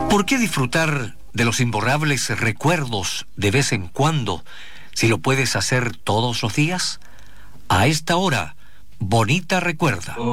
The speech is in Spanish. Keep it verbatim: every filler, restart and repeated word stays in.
¿Por qué disfrutar de los imborrables recuerdos de vez en cuando si lo puedes hacer todos los días? A esta hora, Bonita recuerda.